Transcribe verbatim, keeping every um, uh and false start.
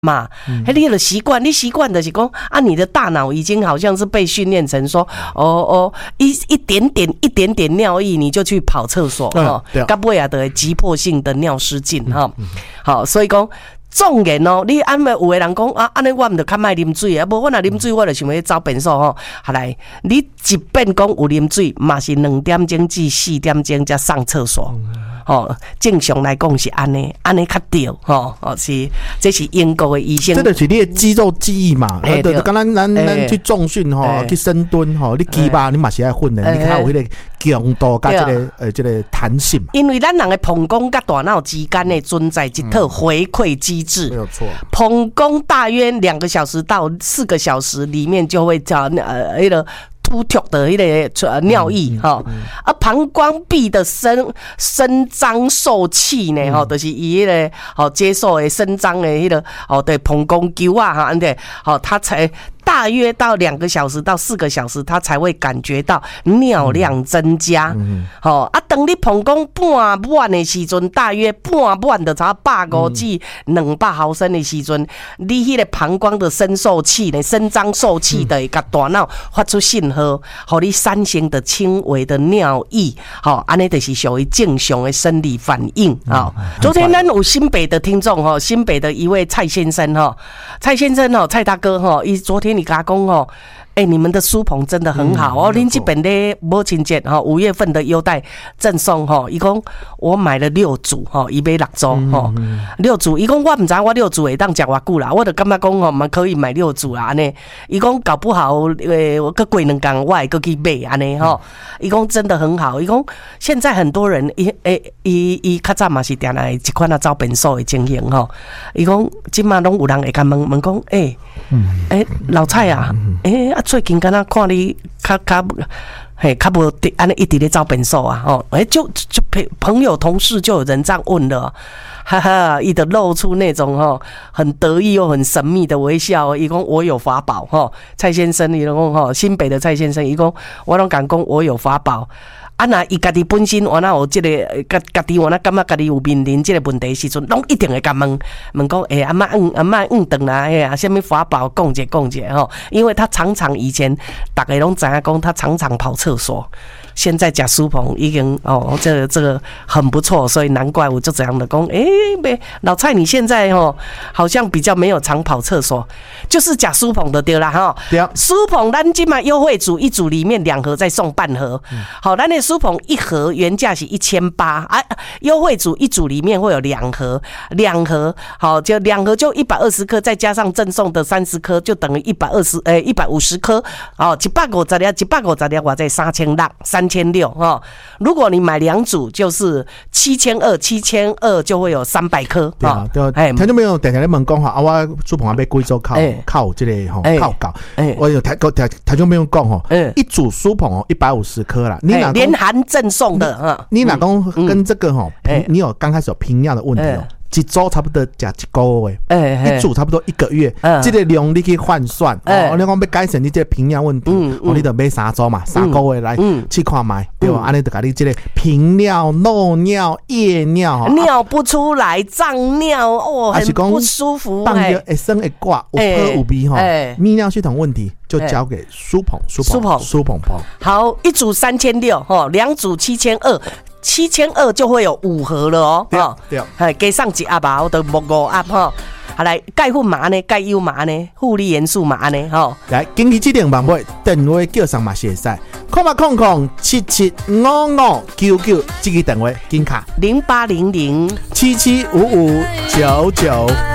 嘛，嗯、你的习惯，你习惯的是讲啊，你的大脑已经好像是被训练成说，哦哦，一一点点一点点尿意你就去跑厕所哈，到尾啊的急迫性的尿失禁哈，嗯嗯、好，所以讲。纵然哦，你安尼有个人讲啊，安尼我毋着较莫啉水啊，无我若啉水，我就想要走便所吼。好来，你即便讲有啉水，嘛是两点钟至四点钟才上厕所。吼、哦，正常来讲是安尼，安尼较对吼。哦，是这是英国的医生。 这就是你的肌肉记忆嘛。欸、对，刚咱咱咱去重训吼，欸、去深蹲吼，你肌肉你嘛是爱训练，欸、你较有迄个强度甲这个呃这个弹性嘛。 因为咱人的膀胱甲大脑之间的存在一套回馈机制。 没有错， 膀胱大约两个小时到四个小时里面就会叫呃那个突突的那个尿液哈，而膀胱壁的伸伸张受气呢哈，就是以那个好接受的伸张的那个哦对膀胱球啊哈，对，好它才。大约到两个小时到四个小时，他才会感觉到尿量增加。嗯，好、嗯、啊，等你膀胱半满的时阵，大约半满的差百五至两百毫升的时阵，你迄个膀胱的伸受器呢，伸张受器的甲大脑发出信号，互你产生的轻微的尿意。好，安尼就是属于正常的生理反应。好、嗯，昨天咱有新北的听众哈，新北的一位蔡先生哈，蔡先生哈，蔡大哥哈，伊昨天。你跟他讲哦，哎、欸，你们的书棚真的很好哦。您这边的母亲节哈，五月份的优待赠送哈，一共我买了六组哈，一买六组哈，六组一共我唔知我六组会当食偌久啦，我就感觉讲吼，我们可以买六组啦安尼。一共搞不好呃，我个过两工我会个去买安尼吼。一共真的很好，一共现在很多人伊诶伊伊较早嘛是定来一款啊招便所的情形吼。伊讲即马拢有人会甲问问讲，诶、欸、诶、欸、老蔡啊，诶、欸、啊最近敢若看你较较嘿较无安尼一直咧招便所啊吼，诶、欸、就就朋友同事就有人这样问了。哈哈，伊就露出那种吼很得意又很神秘的微笑。伊讲我有法宝吼，蔡先生伊讲吼，新北的蔡先生伊讲，我拢敢讲我有法宝。啊，那伊家己本身我那有这个家家己我那感觉家己有面临这个问题的时阵，拢一定会甲问问讲，诶、欸，阿妈嗯阿妈嗯等啦，哎啊，什么法宝讲解讲解吼，因为他常常以前大家拢知影讲，他常常跑厕所。现在假书棚已经哦，这个这个很不错，所以难怪我就这样的讲，哎、欸，老蔡你现在哦好像比较没有常跑厕所，就是假书棚的对啦哈。对，书棚咱今嘛优惠组一组里面两盒再送半盒，嗯、好，咱的书棚一盒原价是一千八啊，优惠组一组里面会有两盒，两盒好就两盒就一百二十颗，再加上赠送的三十颗，就等于一百二十呃一百五十颗，哦，一百五十粒，一百五十粒，我在三千六。三千六哈，如果你买两组就是七千二，七千二就会有三百颗。 对啊，对啊，哎，听众朋友常常咧问讲哈，啊，我书棚要贵州靠靠这个吼靠稿，我有台台台中朋友讲吼，一组书棚哦一百五十颗啦，你哪连含赠送的哈， 你哪讲跟这个吼，你有刚开始有频尿的问题哦。一周差不多吃一个月，欸、一组差不多一个月，欸、这个量你去换算，欸、哦，你讲要改善你这个频尿问题，嗯嗯、哦，你就买三周嘛，三个月来去看卖，嗯、对吧？安尼就甲你这个频尿、漏尿、夜尿， 尿不出来、胀尿，哦，很不舒服， 放尿会酸会挂，有喝有味哈，泌尿系统问题。就交给书棚，书棚，书棚棚。 好，一组三千六，哈，两组七千二，七千二就会有五盒了哦。 对对， 哎，加上一盒吧，我都木五盒哈。好来，钙粉嘛呢，钙优嘛呢，护理元素嘛呢，哈。 来，经济指定网买电话叫上嘛写晒，空八空空七七五五九九，这个电话紧卡零八零零七七五五九九。